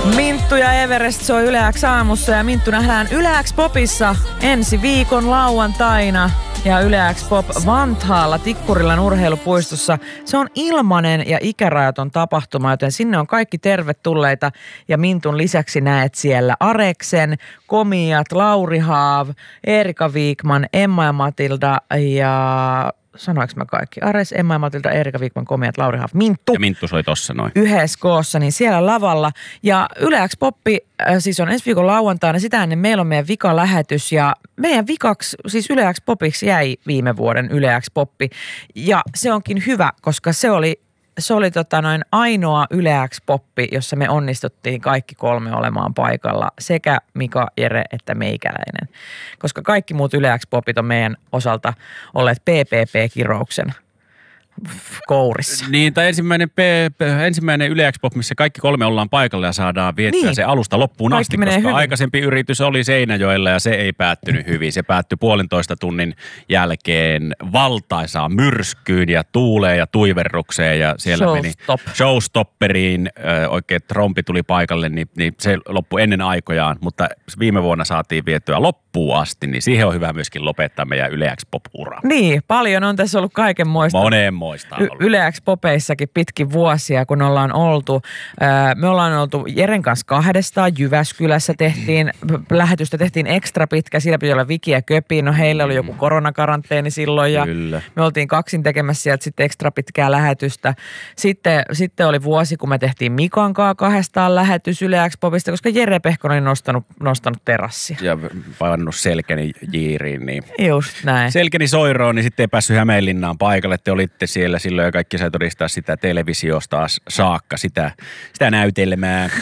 Minttu ja Everest soi Yle X aamussa ja Minttu nähdään Yle X Popissa ensi viikon lauantaina. Ja Yle X Pop Vantaalla Tikkurilan urheilupuistossa. Se on ilmainen ja ikärajaton tapahtuma, joten sinne on kaikki tervetulleita. Ja Mintun lisäksi näet siellä Areksen, Komiat, Lauri Haav, Erika Viikman, Emma ja Matilda ja... Sanoinko mä kaikki? Ares, Emma ja Matilda, Erika Viikman, Komiat, Lauri Haav, Minttu. Ja Minttu soi tossa noin. Yhdessä koossa, niin siellä lavalla. Ja Yle X Poppi siis on ensi viikon lauantaina. Sitä ennen meillä on meidän vikalähetys. Ja meidän vikaksi, siis Yle X Popiksi jäi viime vuoden Yle X Poppi. Ja se onkin hyvä, koska se oli ainoa Yle X Poppi, jossa me onnistuttiin kaikki kolme olemaan paikalla. Sekä Mika, Jere että meikäläinen. Koska kaikki muut Yle X Popit on meidän osalta olleet PPP-kirouksen kourissa. Niin, tai ensimmäinen Yle X Pop, missä kaikki kolme ollaan paikalla ja saadaan viettää se alusta loppuun kaikki asti, koska hyvin. Aikaisempi yritys oli Seinäjoella ja se ei päättynyt hyvin. Se päättyi 1,5 tunnin jälkeen valtaisaan myrskyyn ja tuuleen ja tuiverrukseen ja siellä meni showstopperiin. Oikein trompi tuli paikalle, niin se loppui ennen aikojaan, mutta viime vuonna saatiin viettyä loppuun asti, niin siihen on hyvä myöskin lopettaa meidän Yle X Pop-ura. Niin, paljon on tässä ollut kaikenmoista. Yle X Popeissakin pitkin vuosia, kun ollaan oltu. Me ollaan oltu Jeren kanssa kahdestaan. Jyväskylässä lähetystä tehtiin ekstra pitkä. Siellä piti olla Viki ja Köpi. No heillä oli joku koronakaranteeni silloin. Ja Kyllä. Me oltiin kaksin tekemässä sieltä sitten ekstra pitkää lähetystä. Sitten oli vuosi, kun me tehtiin Mikan kanssa kahdestaan lähetys Yle X Popista, koska Jere Pehkonen oli nostanut terassia. Ja painanut selkäni jiiriin. Niin. Just näin. Selkäni soiroon, niin sitten ei päässyt Hämeenlinnaan paikalle. Te olitte siellä silloin ja kaikki sai todistaa sitä televisiosta saakka, sitä näytelmää.